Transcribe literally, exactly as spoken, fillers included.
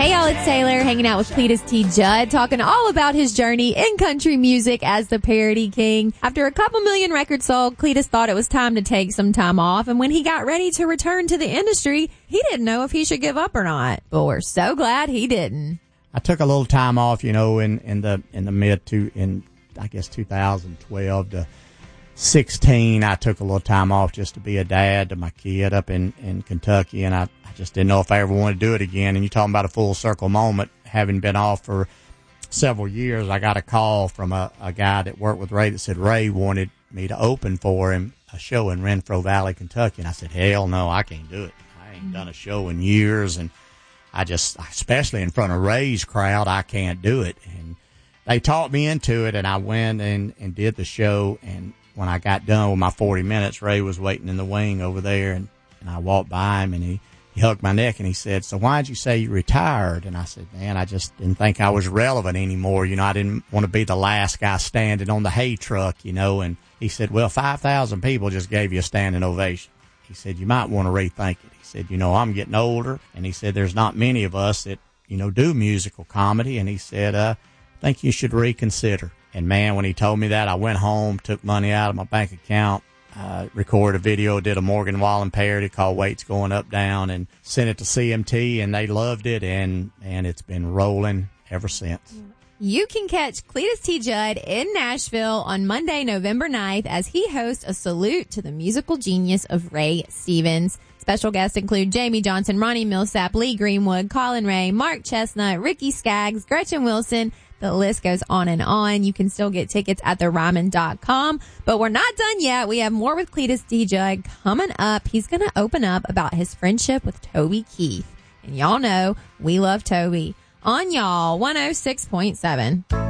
Hey y'all, it's Taylor hanging out with Cletus T. Judd, talking all about his journey in country music as the parody king. After a couple million records sold, Cletus thought it was time to take some time off, and when he got ready to return to the industry, he didn't know if he should give up or not. But we're so glad he didn't. I took a little time off, you know, in, in the in the mid to in I guess two thousand twelve to sixteen. I took a little time off just to be a dad to my kid up in, in Kentucky, and I just didn't know if I ever wanted to do it again. And you're talking about a full circle moment. Having been off for several years, I got a call from a, a guy that worked with Ray that said Ray wanted me to open for him a show in Renfro Valley, Kentucky. And I said, hell no, I can't do it. I ain't done a show in years. And I just, especially in front of Ray's crowd, I can't do it. And they talked me into it, and I went and, and did the show. And when I got done with my forty minutes, Ray was waiting in the wing over there. And, and I walked by him, and he, He hugged my neck and he said, so why'd you say you retired? And I said, man, I just didn't think I was relevant anymore. You know, I didn't want to be the last guy standing on the hay truck, you know. And he said, well, five thousand people just gave you a standing ovation. He said, you might want to rethink it. He said, you know, I'm getting older. And he said, there's not many of us that, you know, do musical comedy. And he said, uh, I think you should reconsider. And man, when he told me that, I went home, took money out of my bank account, Uh, recorded a video, did a Morgan Wallen parody called Weights Going Up Down, and sent it to C M T, and they loved it, and, and it's been rolling ever since. You can catch Cletus T. Judd in Nashville on Monday, November ninth, as he hosts a salute to the musical genius of Ray Stevens. Special guests include Jamie Johnson, Ronnie Millsap, Lee Greenwood, Colin Ray, Mark Chestnut, Ricky Skaggs, Gretchen Wilson. The list goes on and on. You can still get tickets at the ryman dot com. But we're not done yet. We have more with Cletus T. Judd coming up. He's going to open up about his friendship with Toby Keith. And y'all know we love Toby. On y'all, one oh six point seven.